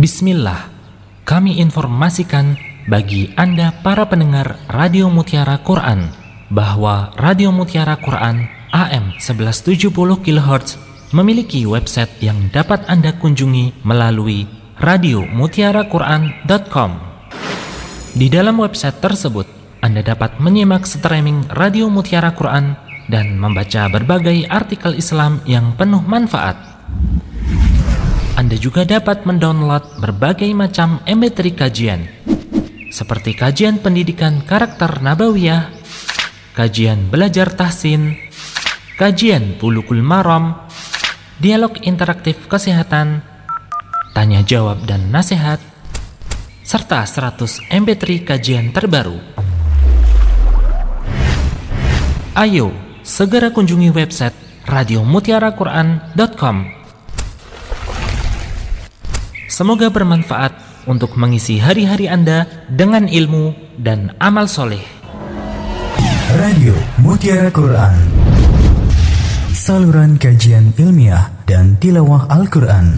Bismillah, kami informasikan bagi Anda para pendengar Radio Mutiara Quran bahwa Radio Mutiara Quran AM 1170 kHz memiliki website yang dapat Anda kunjungi melalui radiomutiaraquran.com. Di dalam website tersebut, Anda dapat menyimak streaming Radio Mutiara Quran dan membaca berbagai artikel Islam yang penuh manfaat. Anda juga dapat mendownload berbagai macam MP3 kajian, seperti kajian pendidikan karakter nabawiyah, kajian belajar tahsin, kajian bulughul maram, dialog interaktif kesehatan, tanya jawab dan nasihat, serta 100 MP3 kajian terbaru. Ayo, segera kunjungi website radiomutiaraquran.com. Semoga bermanfaat untuk mengisi hari-hari Anda dengan ilmu dan amal soleh. Radio Mutiara Quran, saluran kajian ilmiah dan tilawah Al-Quran.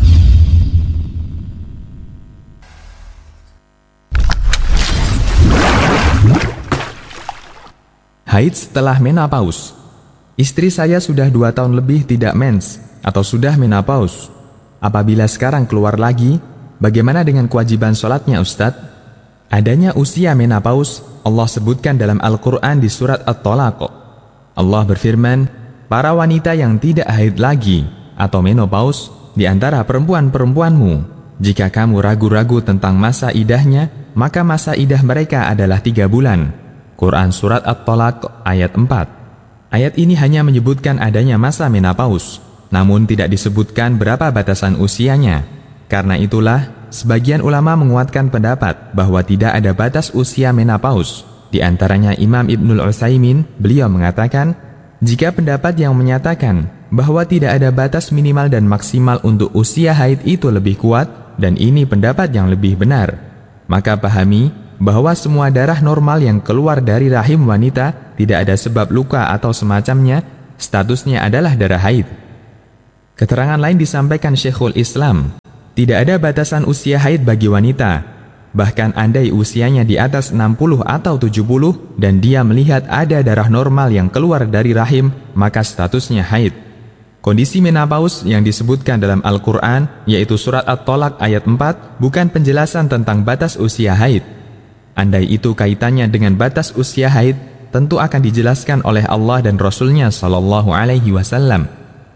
Haid setelah menopause. Istri saya sudah 2 tahun lebih tidak mens atau sudah menopause. Apabila sekarang keluar lagi, bagaimana dengan kewajiban sholatnya, Ustadz? Adanya usia menopause Allah sebutkan dalam Al-Quran di surat At-Tolaq. Allah berfirman, para wanita yang tidak haid lagi atau menopause di antara perempuan-perempuanmu, jika kamu ragu-ragu tentang masa idahnya, maka masa idah mereka adalah 3 bulan. Quran surat At-Tolaq ayat 4. Ayat ini hanya menyebutkan adanya masa menopause, namun tidak disebutkan berapa batasan usianya. Karena itulah, sebagian ulama menguatkan pendapat bahwa tidak ada batas usia menopause. Di antaranya Imam Ibnul Utsaimin, beliau mengatakan, jika pendapat yang menyatakan bahwa tidak ada batas minimal dan maksimal untuk usia haid itu lebih kuat, dan ini pendapat yang lebih benar, maka pahami bahwa semua darah normal yang keluar dari rahim wanita tidak ada sebab luka atau semacamnya, statusnya adalah darah haid. Keterangan lain disampaikan Syekhul Islam, tidak ada batasan usia haid bagi wanita. Bahkan andai usianya di atas 60 atau 70 dan dia melihat ada darah normal yang keluar dari rahim, maka statusnya haid. Kondisi menopause yang disebutkan dalam Al-Quran, yaitu surat At-Tolaq ayat 4, bukan penjelasan tentang batas usia haid. Andai itu kaitannya dengan batas usia haid, tentu akan dijelaskan oleh Allah dan Rasulnya Shallallahu Alaihi Wasallam.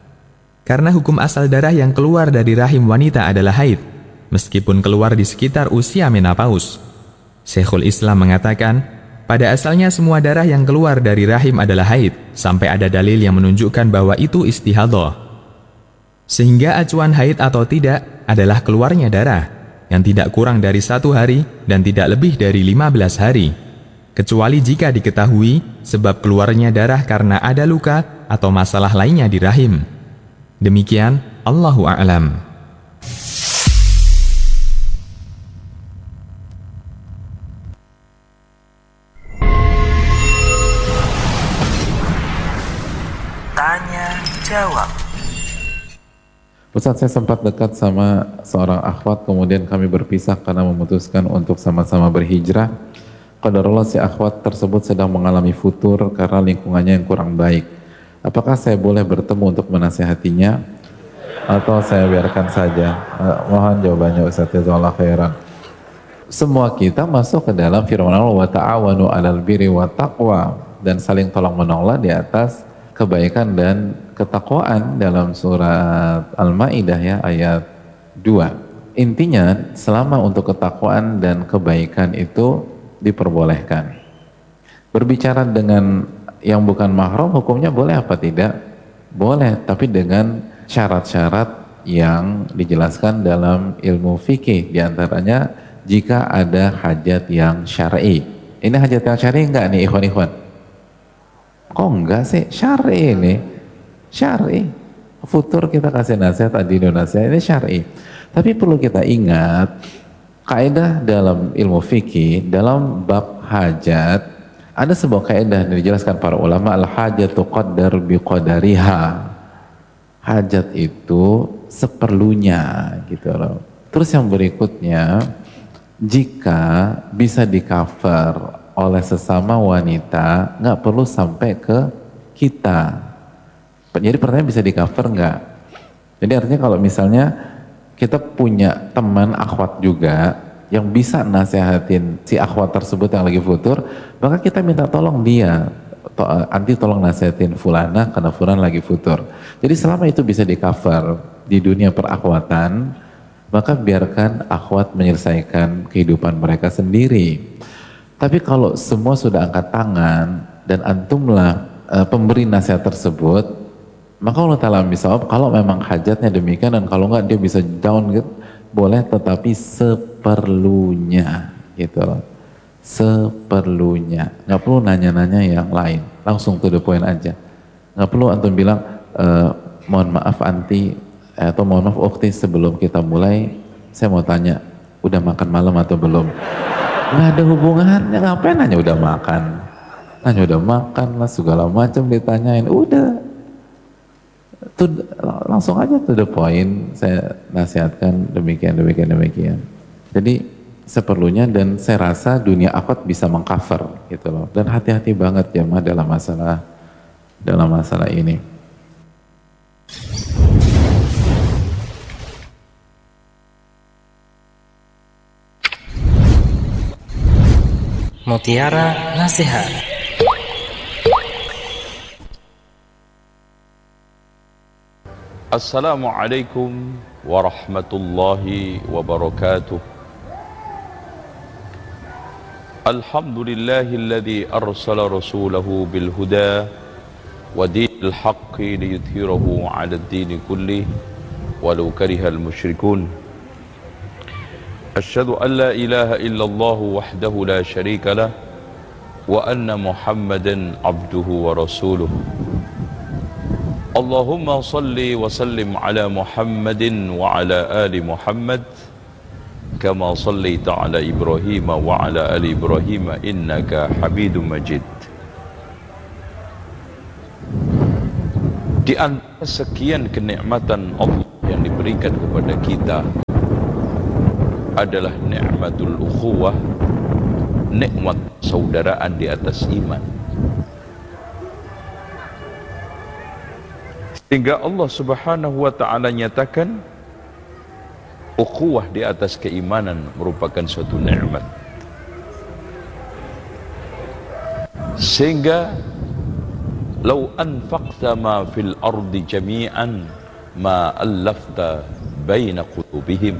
Karena hukum asal darah yang keluar dari rahim wanita adalah haid, meskipun keluar di sekitar usia menopause. Syekhul Islam mengatakan, pada asalnya semua darah yang keluar dari rahim adalah haid, sampai ada dalil yang menunjukkan bahwa itu istihadhah. Sehingga acuan haid atau tidak adalah keluarnya darah, yang tidak kurang dari 1 hari dan tidak lebih dari 15 hari. Kecuali jika diketahui sebab keluarnya darah karena ada luka atau masalah lainnya di rahim. Demikian, Allahu a'lam. Tanya jawab. Ustaz, saya sempat dekat sama seorang akhwat, kemudian kami berpisah karena memutuskan untuk sama-sama berhijrah. Qadarullah, si akhwat tersebut sedang mengalami futur karena lingkungannya yang kurang baik. Apakah saya boleh bertemu untuk menasihatinya atau saya biarkan saja? Mohon jawabannya, Ustaz. Jazakallahu khairan. Semua kita masuk ke dalam firman Allah, wa ta'awanu 'alal birri wa taqwa, dan saling tolong menolong di atas kebaikan dan ketakwaan dalam surat Al-Maidah ya, ayat 2. Intinya, selama untuk ketakwaan dan kebaikan itu diperbolehkan. Berbicara dengan yang bukan mahram hukumnya boleh apa tidak? Boleh, tapi dengan syarat-syarat yang dijelaskan dalam ilmu fikih. Di antaranya jika ada hajat yang syar'i. Ini hajat yang syar'i enggak nih ikhwan-ikhwan? Kok enggak sih? Syar'i ini. Syar'i. Futur kita kasih nasihat di Indonesia ini syar'i. Tapi perlu kita ingat, kaidah dalam ilmu fikih, dalam bab hajat, ada sebuah kaidah yang dijelaskan para ulama, al-hajatu qaddar biqadariha. Hajat itu seperlunya gitu loh. Terus yang berikutnya, jika bisa di cover oleh sesama wanita, nggak perlu sampai ke kita. Jadi pertanyaan, bisa di cover nggak? Jadi artinya kalau misalnya kita punya teman akhwat juga yang bisa nasihatin si akhwat tersebut yang lagi futur, maka kita minta tolong dia, anti tolong nasihatin fulana karena fulan lagi futur. Jadi selama itu bisa di cover di dunia perakhwatan, maka biarkan akhwat menyelesaikan kehidupan mereka sendiri. Tapi kalau semua sudah angkat tangan dan antumlah pemberi nasihat tersebut, maka Allah Ta'ala misal kalau memang hajatnya demikian, dan kalau enggak dia bisa down gitu, boleh, tetapi seperlunya gitu loh. Seperlunya, nggak perlu nanya-nanya yang lain, langsung to the point aja. Nggak perlu antum bilang, mohon maaf anti, atau mohon maaf ukhti, sebelum kita mulai saya mau tanya, udah makan malam atau belum? Nggak ada hubungannya, ngapain nanya udah makan? Nanya udah makan lah, segala macam ditanyain, udah tuh, langsung aja to the point. Saya nasihatkan demikian. Jadi seperlunya, dan saya rasa dunia akhwat bisa mengcover gitu loh. Dan hati-hati banget ya mah dalam masalah ini. Mutiara Nasihat. Assalamualaikum warahmatullahi wabarakatuh. Alhamdulillahilladzi arsala rasulahu bil huda wa dinil haqqi liyudhhirahu 'ala ad-dini kullih walau karihal musyrikun. Asyhadu an la ilaha illallah wahdahu la syarika lah wa anna Muhammadan abduhu wa rasuluh. Allahumma salli wa sallim ala Muhammadin wa ala ali Muhammad kama sallaita ala Ibrahim wa ala ali Ibrahim innaka Hamidum Majid. Di antara sekian kenikmatan Allah yang diberikan kepada kita adalah nikmatul ukhuwah, nikmat saudaraan di atas iman. Sehingga Allah Subhanahu wa ta'ala nyatakan ukhuwah di atas keimanan merupakan suatu nikmat. Sehingga lau anfaqta ma fil ardi jami'an ma allafta baina qulubihim.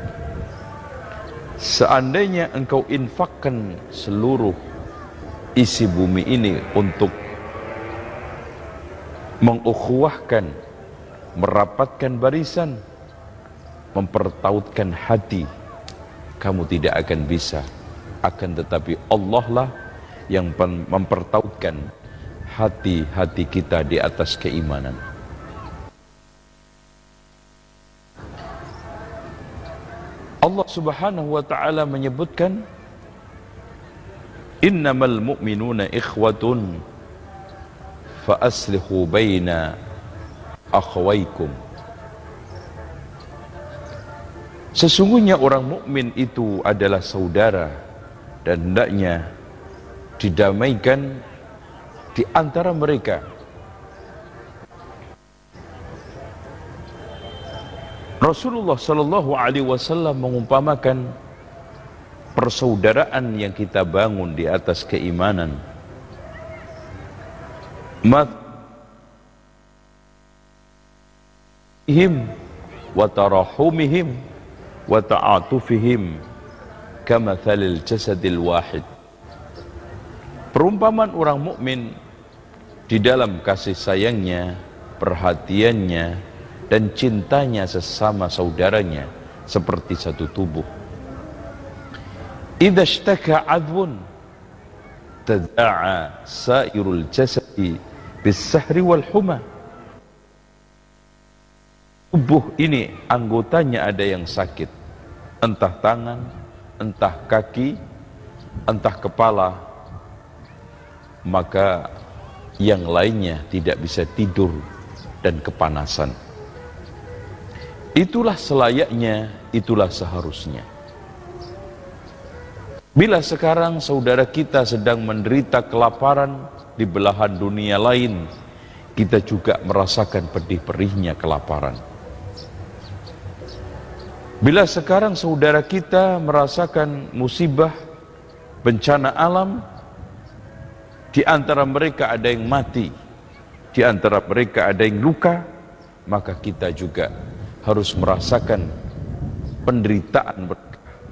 Seandainya engkau infakkan seluruh isi bumi ini untuk mengukhuwahkan, merapatkan barisan, mempertautkan hati, kamu tidak akan bisa. Akan tetapi Allah lah yang mempertautkan hati-hati kita di atas keimanan. Allah Subhanahu wa ta'ala menyebutkan, innamal mu'minuna ikhwatun fa aslihu baina akhwaykum. Sesungguhnya orang mukmin itu adalah saudara dan hendaknya didamaikan di antara mereka. Rasulullah sallallahu alaihi wasallam mengumpamakan persaudaraan yang kita bangun di atas keimanan. Matihim wa tarahumihim wa ta'atufihim kamathalil jasadil wahid. Perumpamaan orang mukmin di dalam kasih sayangnya, perhatiannya, dan cintanya sesama saudaranya seperti satu tubuh. Idza ishtaka 'adwun tada'a sairul jasadi bis-sahri wal huma. Tubuh ini anggotanya ada yang sakit, entah tangan, entah kaki, entah kepala, maka yang lainnya tidak bisa tidur dan kepanasan. Itulah selayaknya, itulah seharusnya. Bila sekarang saudara kita sedang menderita kelaparan di belahan dunia lain, kita juga merasakan pedih-perihnya kelaparan. Bila sekarang saudara kita merasakan musibah, bencana alam, di antara mereka ada yang mati, di antara mereka ada yang luka, maka kita juga harus merasakan penderitaan mereka.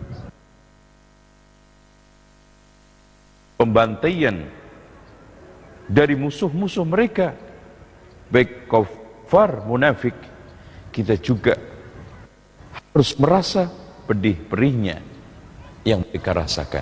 Pembantaian dari musuh-musuh mereka, baik kafir munafik, kita juga harus merasa pedih-perihnya yang mereka rasakan.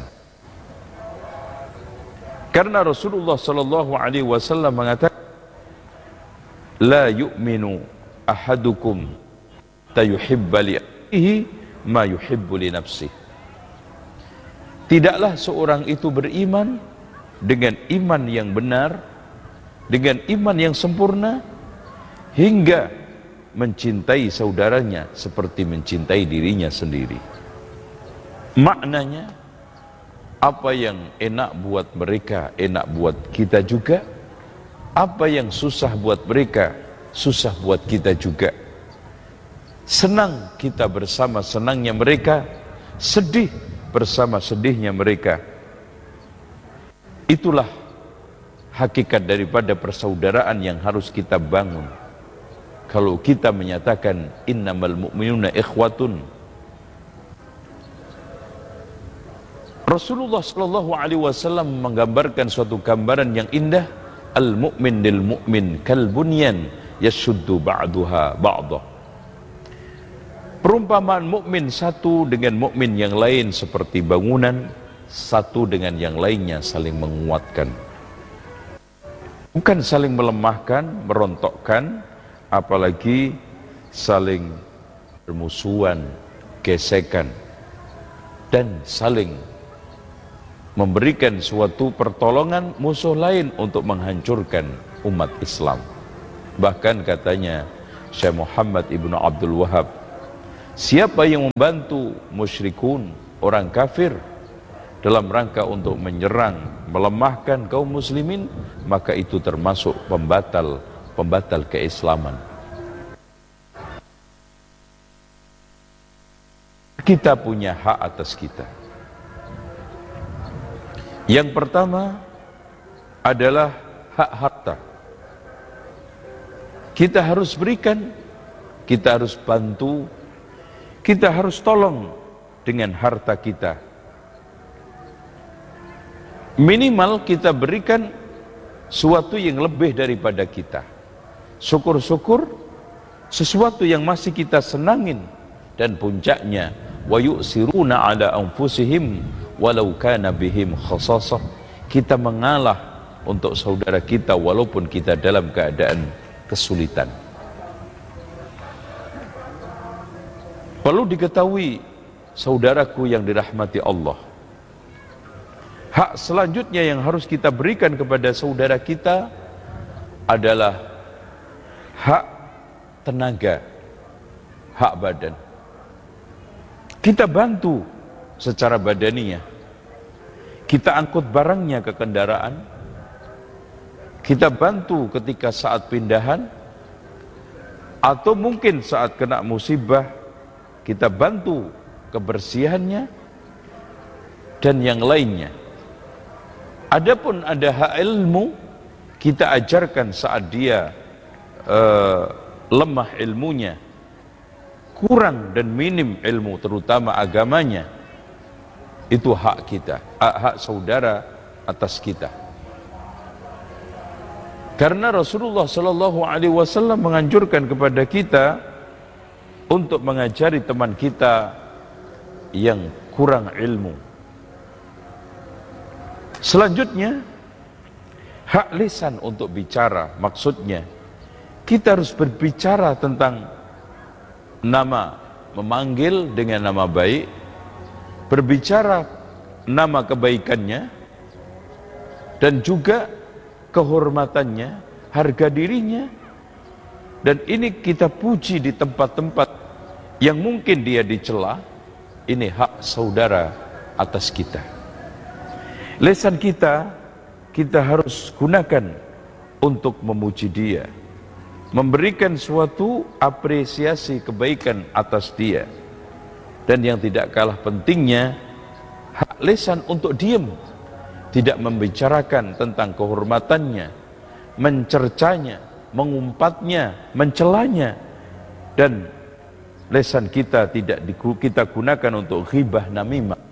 Karena Rasulullah sallallahu alaihi wasallam mengatakan, la yu'minu ahadukum tayuhibba li akhihi ma yuhibbu li nafsihi. Tidaklah seorang itu beriman dengan iman yang benar, dengan iman yang sempurna, hingga mencintai saudaranya seperti mencintai dirinya sendiri. Maknanya, apa yang enak buat mereka, enak buat kita juga. Apa yang susah buat mereka, susah buat kita juga. Senang kita bersama senangnya mereka, sedih bersama sedihnya mereka. Itulah hakikat daripada persaudaraan yang harus kita bangun. Kalau kita menyatakan innamal mu'minuna ikhwatun, Rasulullah sallallahu alaihi wasallam menggambarkan suatu gambaran yang indah, al-mu'min lil mu'min kal bunyan yashuddu ba'duha ba'dah. Perumpamaan mukmin satu dengan mukmin yang lain seperti bangunan, satu dengan yang lainnya saling menguatkan. Bukan saling melemahkan, merontokkan, apalagi saling bermusuhan, gesekan, dan saling memberikan suatu pertolongan musuh lain untuk menghancurkan umat Islam. Bahkan katanya Syekh Muhammad Ibn Abdul Wahab, siapa yang membantu musyrikun, orang kafir, dalam rangka untuk menyerang, melemahkan kaum muslimin, maka itu termasuk pembatal keislaman. Kita punya hak atas kita. Yang pertama adalah hak harta. Kita harus berikan, kita harus bantu, kita harus tolong dengan harta kita. Minimal kita berikan sesuatu yang lebih daripada kita. Syukur-syukur sesuatu yang masih kita senangin, dan puncaknya wa yu'siruna ala anfusihim walau kana bihim khasasah. Kita mengalah untuk saudara kita walaupun kita dalam keadaan kesulitan. Perlu diketahui, saudaraku yang dirahmati Allah, hak selanjutnya yang harus kita berikan kepada saudara kita adalah hak tenaga, hak badan. Kita bantu secara badaniah, kita angkut barangnya ke kendaraan, kita bantu ketika saat pindahan, atau mungkin saat kena musibah, kita bantu kebersihannya dan yang lainnya. Adapun ada hak ilmu, kita ajarkan saat dia lemah ilmunya, kurang dan minim ilmu terutama agamanya, itu hak kita, hak saudara atas kita. Karena Rasulullah sallallahu alaihi wasallam menganjurkan kepada kita untuk mengajari teman kita yang kurang ilmu. Selanjutnya, hak lisan untuk bicara. Maksudnya, kita harus berbicara tentang nama, memanggil dengan nama baik, berbicara nama kebaikannya, dan juga kehormatannya, harga dirinya. Dan ini kita puji di tempat-tempat yang mungkin dia dicela, ini hak saudara atas kita. Lisan kita harus gunakan untuk memuji dia, memberikan suatu apresiasi kebaikan atas dia. Dan yang tidak kalah pentingnya, hak lisan untuk diam, tidak membicarakan tentang kehormatannya, mencercanya, mengumpatnya, mencelanya. Dan lisan kita tidak kita gunakan untuk ghibah namimah.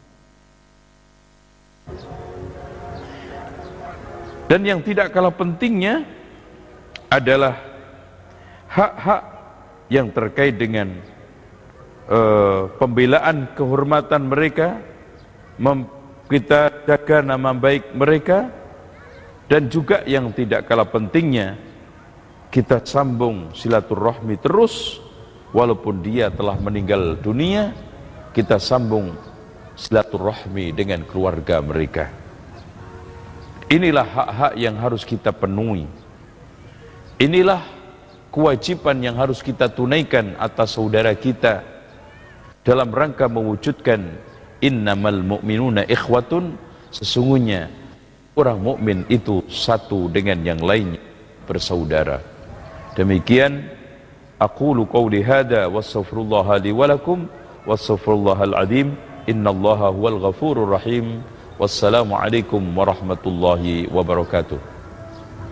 Dan yang tidak kalah pentingnya adalah hak-hak yang terkait dengan pembelaan kehormatan mereka, kita jaga nama baik mereka, dan juga yang tidak kalah pentingnya, kita sambung silaturahmi terus, walaupun dia telah meninggal dunia, kita sambung silaturahmi dengan keluarga mereka. Inilah hak-hak yang harus kita penuhi. Inilah kewajiban yang harus kita tunaikan atas saudara kita dalam rangka mewujudkan innamal mu'minuna ikhwatun, sesungguhnya orang mukmin itu satu dengan yang lainnya, bersaudara. Demikian aqulu qawli hadza wastaghfirullaha li wa lakum wastaghfirullahal azim innallaha huwal ghafurur rahim. Wassalamualaikum warahmatullahi wabarakatuh.